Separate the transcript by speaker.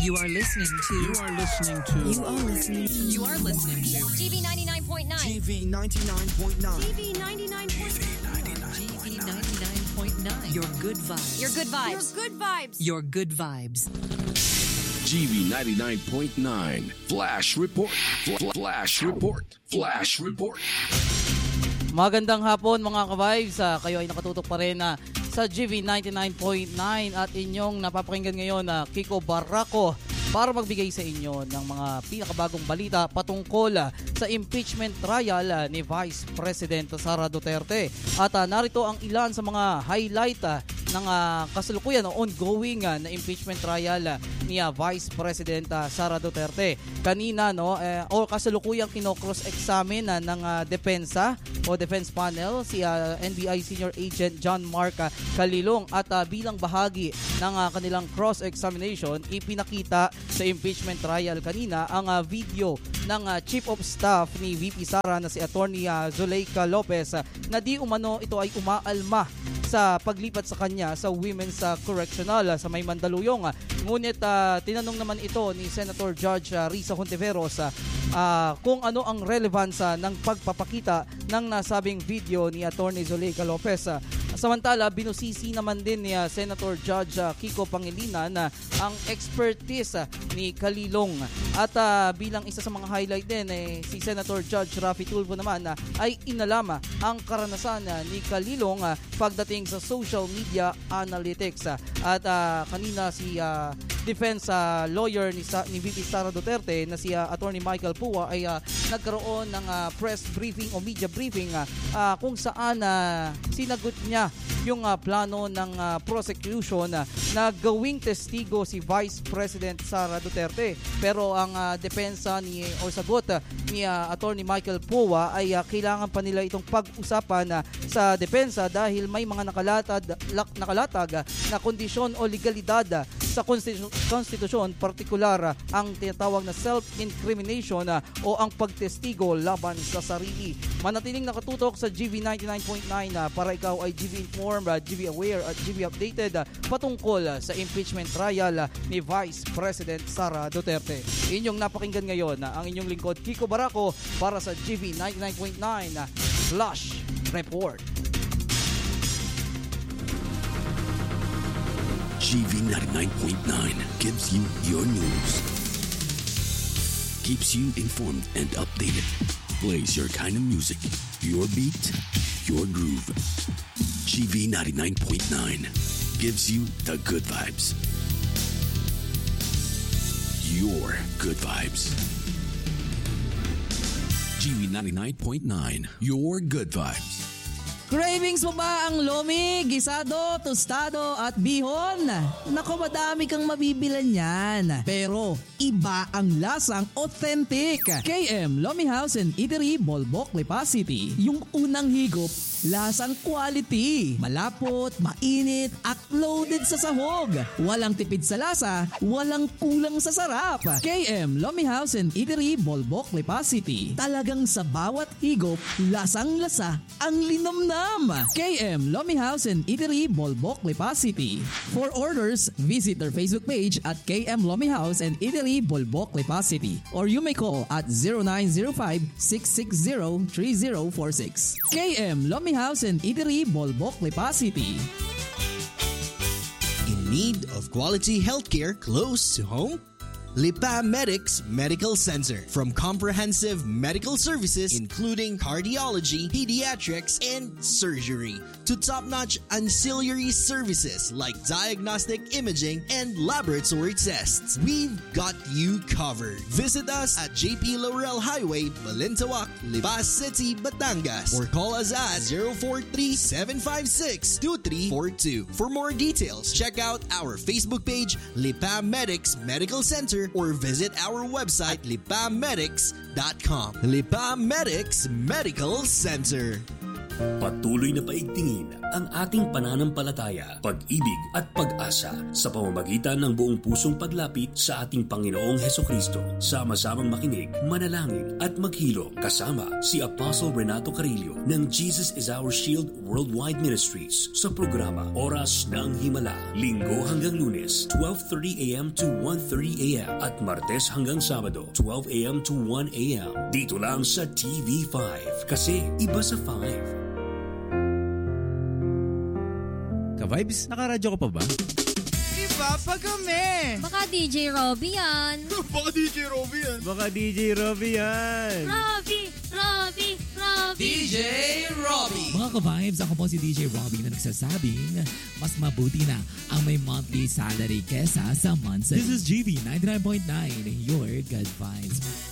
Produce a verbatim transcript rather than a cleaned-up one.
Speaker 1: You are listening to.
Speaker 2: You are listening to.
Speaker 1: You are listening. You are listening to.
Speaker 3: G V ninety-nine point nine.
Speaker 4: G V ninety-nine point nine.
Speaker 3: G V ninety-nine point nine.
Speaker 1: G V ninety-nine point nine. Your good vibes.
Speaker 3: Your good vibes.
Speaker 5: Your good vibes.
Speaker 1: Your good vibes.
Speaker 2: G V ninety-nine point nine. Flash Report. Fl- Flash Report. Flash Report.
Speaker 6: Magandang hapon mga ka-vibes. Uh, kayo ay nakatutok pa rin uh, sa G V ninety-nine point nine at inyong napapakinggan ngayon na uh, Kiko Barraco para magbigay sa inyo ng mga pinakabagong balita patungkol uh, sa impeachment trial uh, ni Vice President Sara Duterte. At uh, narito ang ilan sa mga highlight uh, ng uh, kasalukuyan o ongoing uh, na impeachment trial uh, ni uh, Vice President uh, Sara Duterte. Kanina no eh, o kasalukuyang kino-cross-examine uh, ng uh, depensa o defense panel si uh, N B I Senior Agent John Mark uh, Calilong at uh, bilang bahagi ng uh, kanilang cross-examination ipinakita sa impeachment trial kanina ang uh, video ng uh, Chief of Staff ni V P Sara na si Attorney uh, Zuleika Lopez uh, na di umano ito ay umaalma sa paglipat sa kanya sa Women's uh, Correctional uh, sa May Mandaluyong. Uh, ngunit uh, tinanong naman ito ni Senator Judge uh, Risa Hontiveros uh, uh, kung ano ang relevance uh, ng pagpapakita ng nasabing video ni Attorney Zuleika Lopez. Uh, Samantala, binusisi naman din ni uh, Senator Judge uh, Kiko Pangilinan na uh, ang expertise uh, ni Calilong. At uh, bilang isa sa mga highlight din, eh, si Senator Judge Raffy Tulfo naman uh, ay inalama ang karanasan uh, ni Calilong uh, pagdating sa social media analytics. Uh, at uh, kanina si uh, defense uh, lawyer ni, Sa- ni V P Sara Duterte na si uh, Attorney Michael Pua ay uh, nagkaroon ng uh, press briefing o media briefing uh, uh, kung saan uh, sinagot niya yung uh, plano ng uh, prosecution uh, na gawing testigo si Vice President Sara Duterte. Pero ang uh, depensa ni o sagot uh, ni uh, Attorney Michael Pua ay uh, kailangan pa nila itong pag-usapan uh, sa depensa dahil may mga nakalatad lak, nakalatag uh, na kondisyon o legalidad uh, sa konstitusyon, konstitusyon partikular uh, ang tinatawag na self-incrimination uh, o ang pagtestigo laban sa sarili. Manatiling nakatutok sa G V ninety-nine point nine uh, para ikaw ay G V informed, uh, G V aware at G V updated uh, patungkol uh, sa impeachment trial uh, ni Vice President Sara Duterte. Inyong napakinggan ngayon uh, ang inyong lingkod Kiko Barraco para sa G V ninety-nine point nine uh, Flash Report.
Speaker 2: G V ninety-nine point nine gives you your news. Keeps you informed and updated. Plays your kind of music. Your beat, your groove. G V ninety-nine point nine gives you the good vibes. Your good vibes. G V ninety-nine point nine, your good vibes.
Speaker 7: Cravings mo ba ang lomi, gisado, tostado at bihon? Naku, madami kang mabibilan yan. Pero iba ang lasang authentic. K M Lomi House and Eatery, Bolbok, Lipa City. Yung unang higop, lasang quality. Malapot, mainit at loaded sa sahog. Walang tipid sa lasa, walang kulang sa sarap. K M Lomi House and Eatery, Bolbok, Lipa City. Talagang sa bawat higop, lasang-lasa ang linamnam. K M Lomi House and Eatery, Bolbok, Lipa City. For orders, visit their Facebook page at K M Lomi House and Eatery, Bolbok, Lipa City. Or you may call at zero nine zero five, six six zero, three zero four six. K M Lomi House and Eatery, Bolbok, Lipa City.
Speaker 8: In need of quality healthcare close to home? Lipa Medics Medical Center. From comprehensive medical services including cardiology, pediatrics, and surgery to top-notch ancillary services like diagnostic imaging and laboratory tests, we've got you covered. Visit us at J P Laurel Highway, Balintawak, Lipa City, Batangas, or call us at zero four three, seven five six, two three four two. For more details, check out our Facebook page, Lipa Medics Medical Center, or visit our website lipa medics dot com. Lipa Medics Medical Center.
Speaker 2: Patuloy na paigtingin ang ating pananampalataya, pag-ibig at pag-asa sa pamamagitan ng buong pusong paglapit sa ating Panginoong Hesukristo. Sama-samang makinig, manalangin at maghilom kasama si Apostle Renato Carillo ng Jesus is Our Shield Worldwide Ministries sa programa Oras ng Himala. Linggo hanggang Lunes, twelve thirty a.m. to one thirty a.m. at Martes hanggang Sabado, twelve a.m. to one a.m. Dito lang sa T V five kasi iba sa five.
Speaker 5: Ka-Vibes, nakaradyo ka pa ba?
Speaker 4: Iba pa kami!
Speaker 3: Baka D J Robby yan.
Speaker 4: Baka D J Robby yan.
Speaker 5: Baka D J Robby yan.
Speaker 3: Robby! Robby! Robby!
Speaker 7: D J Robby.
Speaker 9: Mga ka-vibes, ako po si D J Robby na nagsasabing mas mabuti na ang may monthly salary kesa sa months. This is G V ninety-nine point nine, your good vibes.